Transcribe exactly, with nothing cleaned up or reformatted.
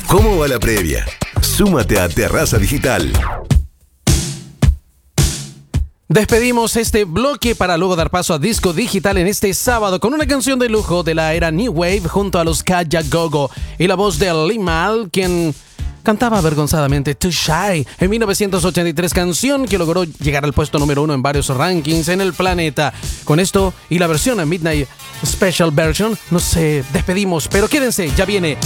¿Cómo va la previa? Súmate a Terraza Digital. Despedimos este bloque para luego dar paso a Disco Digital en este sábado con una canción de lujo de la era New Wave junto a los Kaya Gogo y la voz de Limal, quien cantaba avergonzadamente Too Shy en mil novecientos ochenta y tres, canción que logró llegar al puesto número uno en varios rankings en el planeta. Con esto y la versión a Midnight Special Version nos eh, despedimos, pero quédense, ya viene